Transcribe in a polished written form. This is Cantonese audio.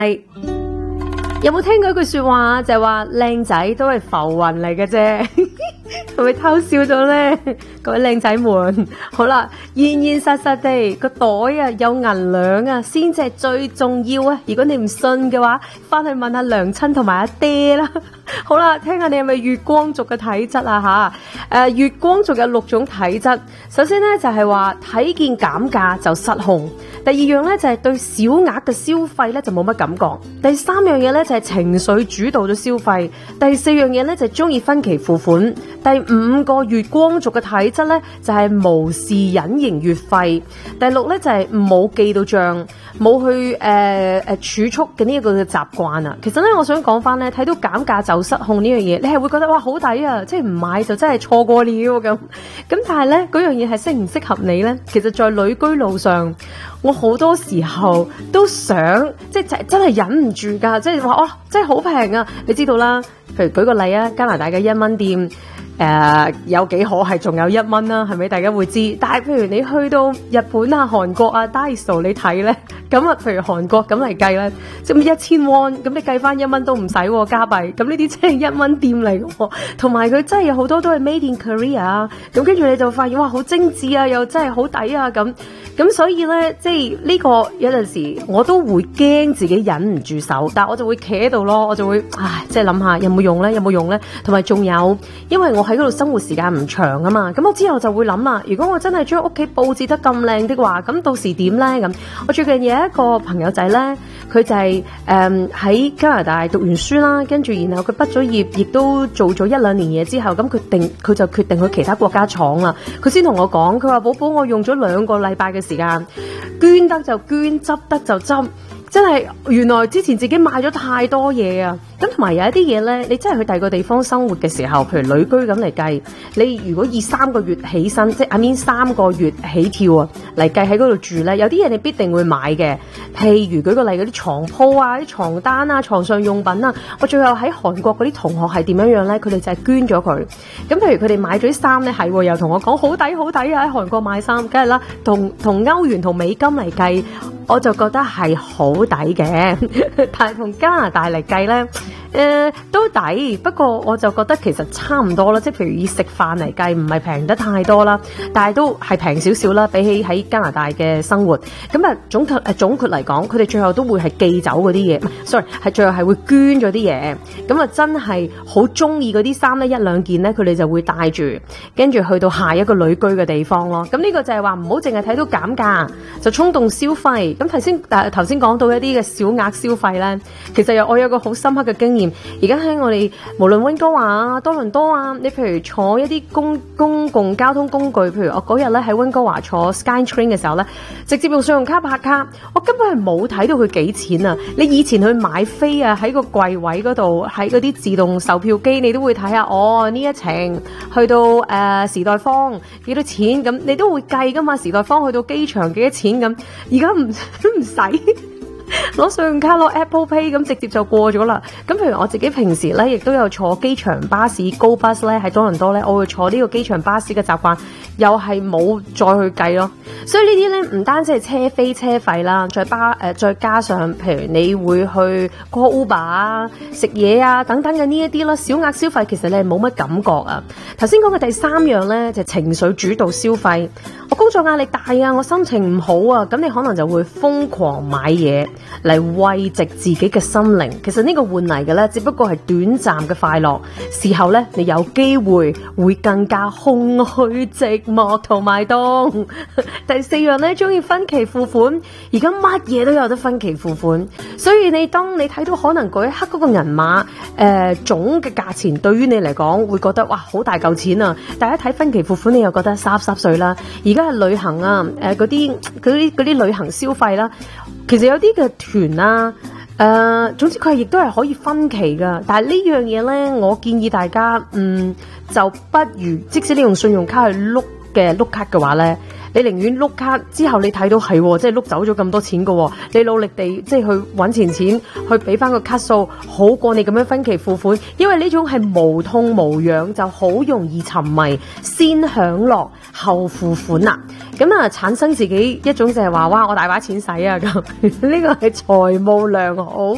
有冇聽過一句說話，就係話靚仔都係浮雲嚟嘅啫，係咪偷笑咗呢？各位靚仔們，好啦，現現實實地個袋啊有銀兩啊，先至係最重要啊！如果你唔信嘅話，翻去問下娘親同埋阿爹啦。好啦，聽下你係咪月光族嘅體質啊吓？月光族有6種體質，首先呢，就係話睇見減價就失控。第二樣咧就係對小額嘅消費咧就冇乜感覺，第三樣嘢咧就係情緒主導咗消費，第四樣嘢咧就係中意分期付款，第5個月光族嘅體質咧就係無視隱形月費，第6咧就係冇記到賬，冇去儲蓄嘅呢一個嘅習慣啊。其實咧我想講翻咧，睇到減價就失控呢樣嘢，你係會覺得哇好抵啊，即係唔買就真係錯過了咁。但係咧嗰樣嘢係適唔適合你咧？其實在旅居路上，我好多時候都想，即係真係忍唔住噶，即係話哇，真係好平啊！你知道啦，譬如舉個例啊，加拿大嘅1蚊店，有幾可係仲有1蚊啦，係咪？大家會知。但係譬如你去到日本啊、韓國啊、Daiso 你睇咧，咁啊，譬如韓國咁嚟計咧，即係1000 won，咁你計翻1蚊都唔使加幣，咁呢啲真係1蚊店嚟嘅，同埋佢真係有好多都係 Made in Korea，咁跟住你就發現哇，好精緻啊，又真係好抵啊咁。咁所以咧，即係呢個有陣時我都會驚自己忍唔住手，但係我就會企喺度咯，我就會即係諗下有冇用咧，有冇用咧？同埋仲有，因為我喺嗰度生活時間唔長啊嘛，咁我之後就會諗啦，如果我真係將屋企佈置得咁靚的話，咁到時點咧？咁我最近有一個朋友仔咧，佢就係喺加拿大讀完書啦，跟住然後佢畢咗業，亦都做咗1-2年嘢之後，咁佢就決定去其他國家闖啦。佢先同我講，佢話寶寶，我用咗2個禮拜嘅時間，捐得就捐，執得就執，真係原來之前自己買咗太多嘢啊！咁同埋有一啲嘢咧，你真係去第二個地方生活嘅時候，譬如旅居咁嚟計，你如果以3個月起薪，即係3個月起跳啊嚟計喺嗰度住咧，有啲嘢你必定會買嘅。譬如舉個例，嗰啲床鋪啊、啲床單啊、床上用品啊，我最後喺韓國嗰啲同學係點樣咧？佢哋就係捐咗佢。咁譬如佢哋買咗啲衫咧，係又同我講好抵好抵啊！喺韓國買衫，梗係啦，同歐元同美金嚟計，我就覺得係好抵嘅。但係同加拿大嚟計咧，都抵，不過我就覺得其實差唔多啦，即係譬如以食飯嚟計，唔係平得太多啦，但係都係平少少啦，比起喺加拿大嘅生活。咁啊總括嚟講，佢哋最後都會係寄走嗰啲嘢，sorry， 係最後係會捐咗啲嘢。咁啊真係好中意嗰啲衫咧，1-2件咧，佢哋就會帶住，跟住去到下一個旅居嘅地方咯。咁呢個就係話唔好淨係睇到減價就衝動消費。咁頭先講到一啲嘅小額消費咧，其實我有個好深刻嘅經驗。而家喺我哋無論溫哥華啊、多倫多啊，你譬如坐一啲公共交通工具，譬如我嗰日咧喺溫哥華坐 SkyTrain 嘅時候咧，直接用信用卡拍卡，我根本係冇睇到佢幾錢啊！你以前去買飛啊，喺個櫃位嗰度，喺嗰啲自動售票機，你都會睇下，呢一程去到時代坊幾多錢咁，你都會計噶嘛？時代坊去到機場幾多錢咁，而家唔使。攞信用卡攞 Apple Pay 咁直接就過咗啦。咁譬如我自己平時咧，亦都有坐機場巴士 Go Bus 咧，喺多倫多咧，我會坐呢個機場巴士嘅習慣，又係冇再去計咯。所以呢啲咧唔單止係車飛車費啦，再加上譬如你會去 call Uber 啊、食嘢啊等等嘅呢一啲啦，小額消費其實你係冇乜感覺啊。頭先講嘅第3樣咧就係情緒主導消費。我工作壓力大啊，我心情唔好啊，咁你可能就會瘋狂買嘢嚟慰藉自己嘅心靈。其實呢個換嚟嘅咧，只不過係短暫嘅快樂。事後咧，你有機會會更加空虛、寂寞同埋凍。第4樣咧，中意分期付款。而家乜嘢都有得分期付款，所以當你睇到可能嗰一刻嗰個銀碼總嘅價錢，對於你嚟講會覺得哇好大嚿錢啊！大家睇分期付款，你又覺得濕碎啦。而家係旅行啊，嗰啲旅行消費啦，其實有啲嘅團啊，總之佢亦都係可以分期噶。但係呢樣嘢咧，我建議大家就不如即使你用信用卡去碌卡嘅話咧，你寧願碌卡之後你睇到係即係碌走咗咁多錢噶，你努力地即係去搵錢去俾翻個卡數，好過你咁樣分期付款，因為呢種係無痛無養，就好容易沉迷，先享樂後付款啦。咁產生自己一種就係話哇我大把錢使啊咁，呢個係財務良好。